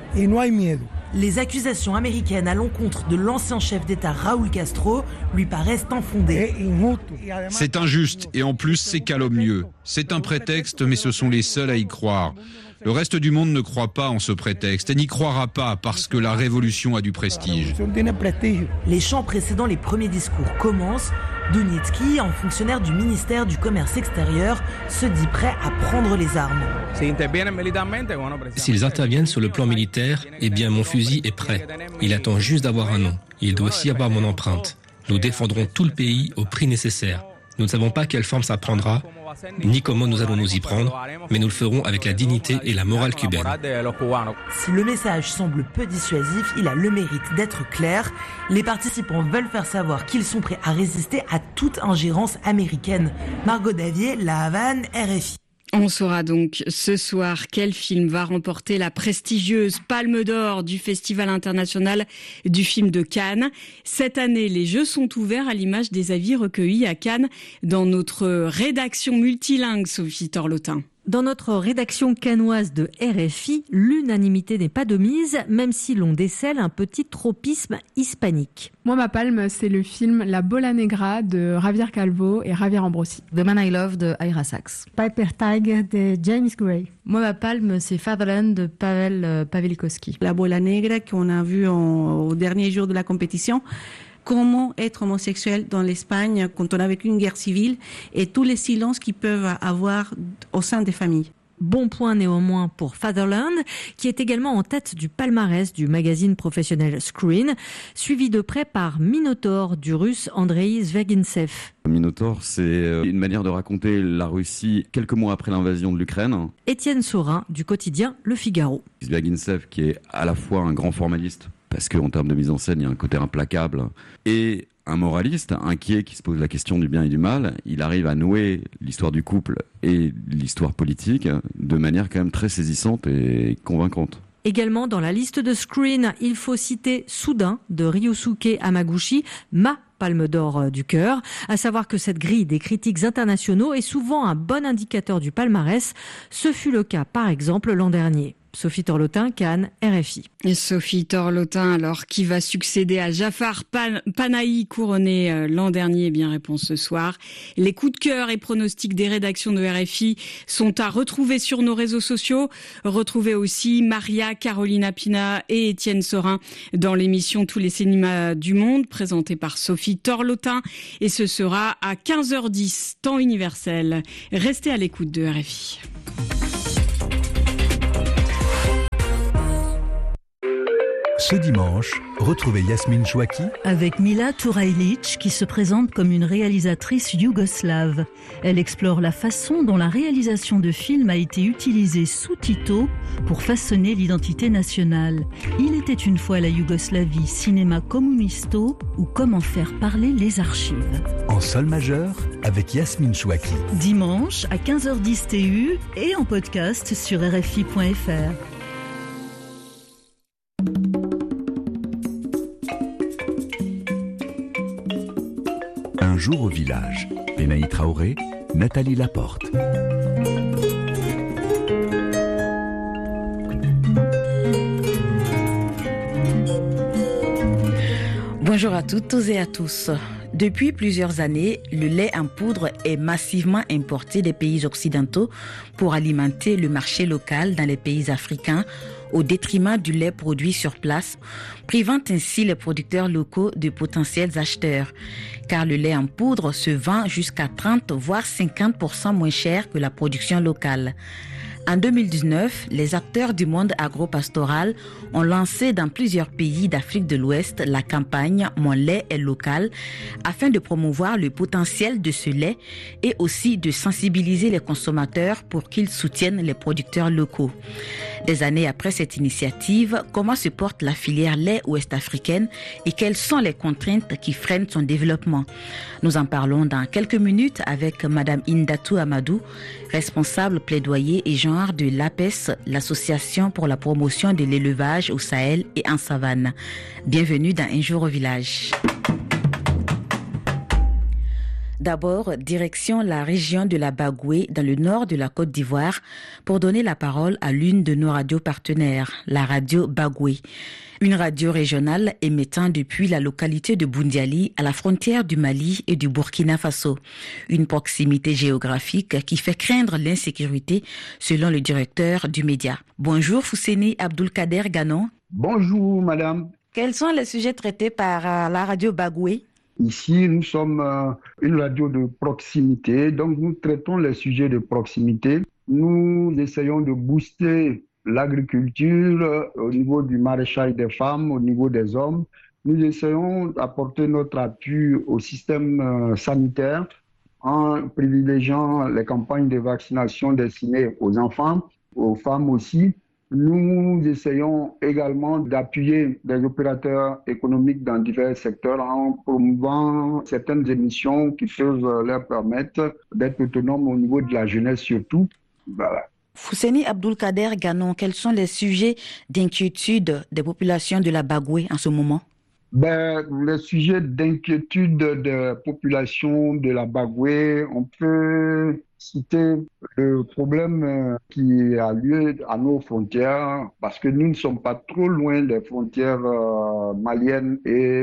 Les accusations américaines à l'encontre de l'ancien chef d'État Raúl Castro lui paraissent infondées. C'est injuste et en plus c'est calomnieux. C'est un prétexte mais ce sont les seuls à y croire. Le reste du monde ne croit pas en ce prétexte et n'y croira pas parce que la révolution a du prestige. Les chants précédant les premiers discours commencent. Dunitsky, un fonctionnaire du ministère du Commerce extérieur, se dit prêt à prendre les armes. S'ils interviennent sur le plan militaire, eh bien mon fusil est prêt. Il attend juste d'avoir un nom. Il doit aussi avoir mon empreinte. Nous défendrons tout le pays au prix nécessaire. Nous ne savons pas quelle forme ça prendra, ni comment nous allons nous y prendre, mais nous le ferons avec la dignité et la morale cubaine. Si le message semble peu dissuasif, il a le mérite d'être clair. Les participants veulent faire savoir qu'ils sont prêts à résister à toute ingérence américaine. Margot Davier, La Havane, RFI. On saura donc ce soir quel film va remporter la prestigieuse Palme d'Or du Festival international du film de Cannes. Cette année, les jeux sont ouverts à l'image des avis recueillis à Cannes dans notre rédaction multilingue, Sophie Torlotin. Dans notre rédaction cannoise de RFI, l'unanimité n'est pas de mise, même si l'on décèle un petit tropisme hispanique. Moi, ma palme, c'est le film La Bola Negra de Javier Calvo et Javier Ambrosi. The Man I Love de Ira Sachs. Piper Tiger de James Gray. Moi, ma palme, c'est Fatherland de Pavel Pawlikowski. La Bola Negra qu'on a vu au dernier jour de la compétition. Comment être homosexuel dans l'Espagne quand on a vécu une guerre civile et tous les silences qu'ils peuvent avoir au sein des familles. Bon point néanmoins pour Fatherland, qui est également en tête du palmarès du magazine professionnel Screen, suivi de près par Minotaur du russe Andrei Zvergintsev. Minotaur, c'est une manière de raconter la Russie quelques mois après l'invasion de l'Ukraine. Étienne Saurin du quotidien Le Figaro. Zvergintsev qui est à la fois un grand formaliste, parce qu'en termes de mise en scène, il y a un côté implacable, et un moraliste inquiet qui se pose la question du bien et du mal. Il arrive à nouer l'histoire du couple et l'histoire politique de manière quand même très saisissante et convaincante. Également dans la liste de Screen, il faut citer Soudain de Ryosuke Hamaguchi, ma palme d'or du cœur. À savoir que cette grille des critiques internationaux est souvent un bon indicateur du palmarès. Ce fut le cas par exemple l'an dernier. Sophie Torlotin, Cannes, RFI. Et Sophie Torlotin, alors, qui va succéder à Jafar Panahi, couronné l'an dernier? Bien, réponse ce soir. Les coups de cœur et pronostics des rédactions de RFI sont à retrouver sur nos réseaux sociaux. Retrouvez aussi Maria, Carolina Pina et Étienne Saurin dans l'émission Tous les cinémas du monde, présentée par Sophie Torlotin. Et ce sera à 15h10, temps universel. Restez à l'écoute de RFI. Ce dimanche, retrouvez Yasmine Chouaki avec Mila Turajlic qui se présente comme une réalisatrice yougoslave. Elle explore la façon dont la réalisation de films a été utilisée sous Tito pour façonner l'identité nationale. Il était une fois la Yougoslavie, cinéma communisto ou comment faire parler les archives. En sol majeur avec Yasmine Chouaki. Dimanche à 15h10 TU et en podcast sur RFI.fr. Un jour au village. Benaï Traoré, Nathalie Laporte. Bonjour à toutes et à tous. Depuis plusieurs années, le lait en poudre est massivement importé des pays occidentaux pour alimenter le marché local dans les pays africains au détriment du lait produit sur place, privant ainsi les producteurs locaux de potentiels acheteurs. Car le lait en poudre se vend jusqu'à 30 voire 50% moins cher que la production locale. En 2019, les acteurs du monde agro-pastoral ont lancé dans plusieurs pays d'Afrique de l'Ouest la campagne « Mon lait est local » afin de promouvoir le potentiel de ce lait et aussi de sensibiliser les consommateurs pour qu'ils soutiennent les producteurs locaux. Des années après cette initiative, comment se porte la filière lait ouest-africaine et quelles sont les contraintes qui freinent son développement? Nous en parlons dans quelques minutes avec Madame Indatou Amadou, responsable plaidoyer et genre de l'APES, l'Association pour la promotion de l'élevage au Sahel et en savane. Bienvenue dans Un jour au village. D'abord, direction la région de la Bagoué, dans le nord de la Côte d'Ivoire, pour donner la parole à l'une de nos radios partenaires, la radio Bagoué. Une radio régionale émettant depuis la localité de Boundiali à la frontière du Mali et du Burkina Faso. Une proximité géographique qui fait craindre l'insécurité selon le directeur du média. Bonjour Fousseni Abdoulkader Ganon. Bonjour madame. Quels sont les sujets traités par la radio Bagoué? Ici, nous sommes une radio de proximité, donc nous traitons les sujets de proximité. Nous essayons de booster l'agriculture au niveau du maraîchage des femmes, au niveau des hommes. Nous essayons d'apporter notre appui au système sanitaire en privilégiant les campagnes de vaccination destinées aux enfants, aux femmes aussi. Nous essayons également d'appuyer des opérateurs économiques dans divers secteurs en promouvant certaines émissions qui peuvent leur permettre d'être autonomes au niveau de la jeunesse surtout. Voilà. Fousseni Abdoulkader Ganon, quels sont les sujets d'inquiétude des populations de la Bagoué en ce moment? Les sujets d'inquiétude des populations de la Bagoué, on peut citer le problème qui a lieu à nos frontières, parce que nous ne sommes pas trop loin des frontières maliennes et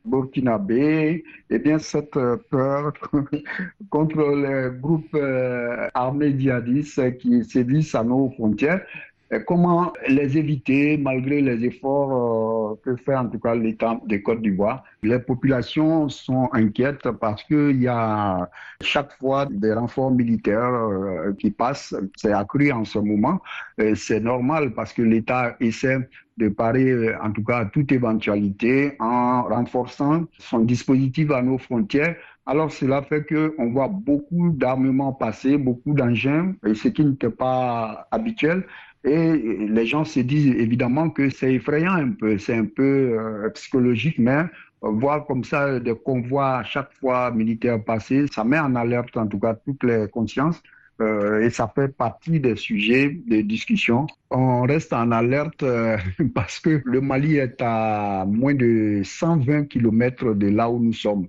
burkinabé, eh bien cette peur contre les groupes armés djihadistes qui sévissent à nos frontières, comment les éviter malgré les efforts que fait en tout cas l'État de Côte d'Ivoire. Les populations sont inquiètes parce qu'il y a chaque fois des renforts militaires qui passent. C'est accru en ce moment. C'est normal parce que l'État essaie de parer en tout cas à toute éventualité en renforçant son dispositif à nos frontières. Alors cela fait qu'on voit beaucoup d'armements passer, beaucoup d'engins, et ce qui n'était pas habituel. Et les gens se disent évidemment que c'est effrayant un peu, c'est un peu psychologique, mais voir comme ça des convois à chaque fois militaires passer, ça met en alerte en tout cas toutes les consciences. Et ça fait partie des sujets de discussion. On reste en alerte parce que le Mali est à moins de 120 km de là où nous sommes.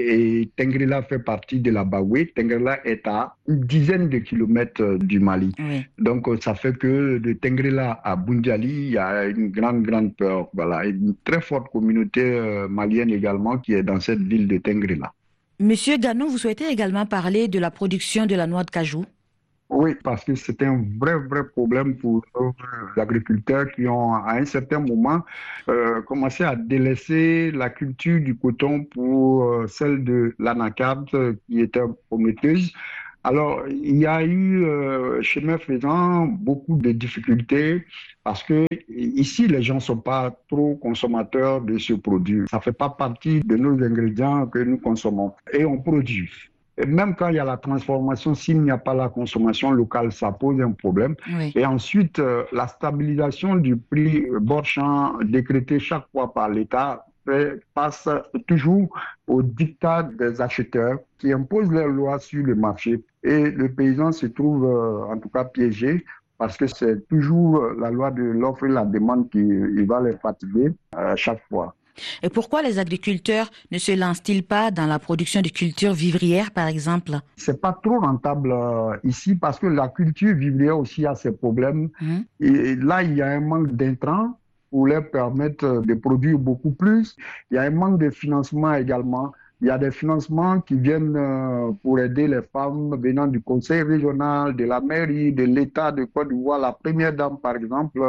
Et Tengrela fait partie de la Baoué. Tengrela est à une dizaine de kilomètres du Mali. Oui. Donc ça fait que de Tengrela à Boundiali, il y a une grande peur. Voilà. Et une très forte communauté malienne également qui est dans cette ville de Tengrela. Monsieur Ganon, vous souhaitez également parler de la production de la noix de cajou? Oui, parce que c'est un vrai problème pour les agriculteurs qui ont, à un certain moment, commencé à délaisser la culture du coton pour celle de l'anacarde qui était prometteuse. Alors, il y a eu, chemin faisant, beaucoup de difficultés parce que ici, les gens ne sont pas trop consommateurs de ce produit. Ça ne fait pas partie de nos ingrédients que nous consommons et on produit. Et même quand il y a la transformation, s'il n'y a pas la consommation locale, ça pose un problème. Oui. Et ensuite, la stabilisation du prix bord-champ décrété chaque fois par l'État passe toujours au diktat des acheteurs qui imposent leurs lois sur le marché. Et le paysan se trouve en tout cas piégé parce que c'est toujours la loi de l'offre et la demande qui va les fatiguer chaque fois. Et pourquoi les agriculteurs ne se lancent-ils pas dans la production de cultures vivrières, par exemple? C'est pas trop rentable ici parce que la culture vivrière aussi a ses problèmes. Et là, il y a un manque d'intrants pour leur permettre de produire beaucoup plus. Il y a un manque de financement également. Il y a des financements qui viennent pour aider les femmes venant du conseil régional, de la mairie, de l'État de Côte d'Ivoire. La première dame, par exemple,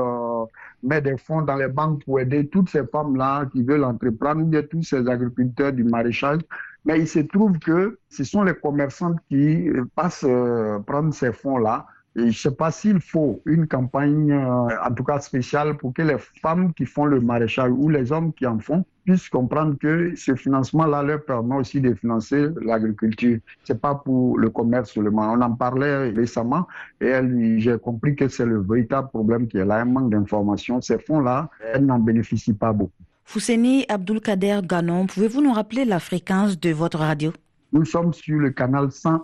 met des fonds dans les banques pour aider toutes ces femmes-là qui veulent entreprendre, bien tous ces agriculteurs du maraîchage. Mais il se trouve que ce sont les commerçants qui passent prendre ces fonds-là. Et je ne sais pas s'il faut une campagne, en tout cas spéciale, pour que les femmes qui font le maraîchage ou les hommes qui en font puissent comprendre que ce financement-là leur permet aussi de financer l'agriculture. Ce n'est pas pour le commerce seulement. On en parlait récemment et j'ai compris que c'est le véritable problème qui est là, un manque d'information. Ces fonds-là, elles n'en bénéficient pas beaucoup. Fousseni Abdulkader Ganon, pouvez-vous nous rappeler la fréquence de votre radio? Nous sommes sur le canal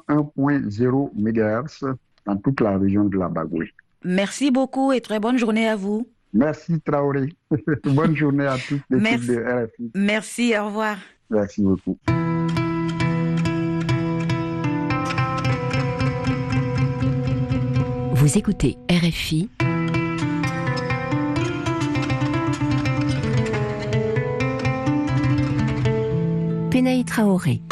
101.0 MHz. Dans toute la région de la Bagoue. Merci beaucoup et très bonne journée à vous. Merci Traoré. Bonne journée à tous les équipes de RFI. Merci, au revoir. Merci beaucoup. Vous écoutez RFI. Penaï Traoré.